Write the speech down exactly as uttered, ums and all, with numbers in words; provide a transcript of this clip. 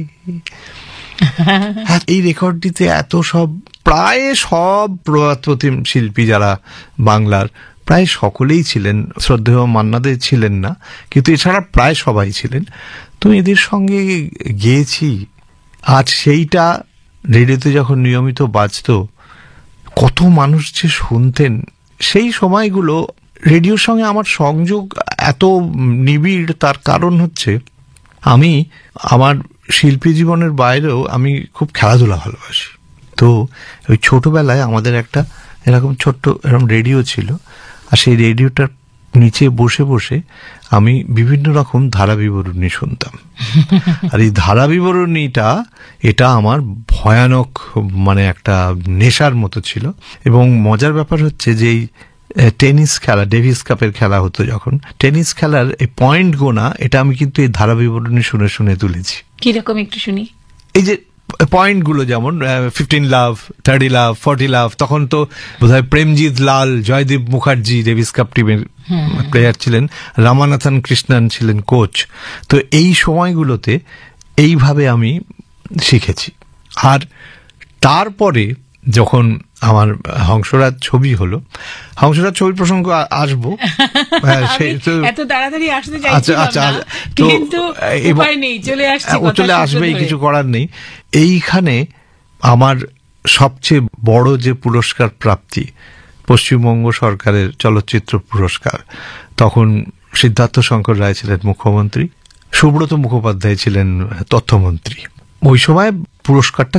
এই রেকর্ডটিতে এত সব প্রায় সব প্রতিম শিল্পী যারা বাংলার প্রায় সকলেই ছিলেন, শ্রদ্ধেয় মান্না দে ছিলেন না, কিন্তু এছাড়া প্রায় সবাই ছিলেন। তো এদের সঙ্গে গেয়েছি। আজ সেইটা রেডিওতে যখন নিয়মিত বাজতো, কত মানুষ যে শুনতেন। সেই সময়গুলো রেডিওর সঙ্গে আমার সংযোগ এত নিবিড়, তার কারণ হচ্ছে আমি আমার শিল্পী জীবনের বাইরেও আমি খুব খেলাধুলা ভালোবাসি। তো ওই ছোটবেলায় আমাদের একটা এরকম ছোট্ট এরকম রেডিও ছিল, আর সেই রেডিওটার নিচে বসে বসে আমি বিভিন্ন রকম ধারা বিবরণী শুনতাম। আর এই ধারা বিবরণীটা এটা আমার ভয়ানক মানে একটা নেশার মতো ছিল। এবং মজার ব্যাপার হচ্ছে যে এই টেনিস খেলা, ডেভিস কাপের খেলা হতো যখন, টেনিস খেলার এই পয়েন্ট গোনা এটা আমি কিন্তু এই ধারা বিবরণী শুনে শুনে তুলেছি। কিরকম একটু শুনি। এই যে পয়েন্টগুলো যেমন ফিফটিন লাভ, থার্টি লাভ, ফর্টি লাভ, তখন তো বোধহয় প্রেমজিৎ লাল, জয়দীপ মুখার্জি ডেভিস কাপ টিমের প্লেয়ার ছিলেন, রামানাথন কৃষ্ণন ছিলেন কোচ। তো এই সময়গুলোতে এইভাবে আমি শিখেছি। আর তারপরে যখন আমার হংসরাজ ছবি হলো, হংসরাজ ছবির প্রসঙ্গ আসবো, এত তাড়াতাড়ি আসতে চাইছিলাম না, কিন্তু উপায় নেই, চলে আসছে, চলে আসবে, কিছু করার নেই। এইখানে আমার সবচেয়ে বড় যে পুরস্কার প্রাপ্তি, পশ্চিমবঙ্গ সরকারের চলচ্চিত্র পুরস্কার। তখন সিদ্ধার্থ শঙ্কর রায় ছিলেন মুখ্যমন্ত্রী, সুব্রত মুখোপাধ্যায় ছিলেন তথ্যমন্ত্রী। ওই সময় পুরস্কারটা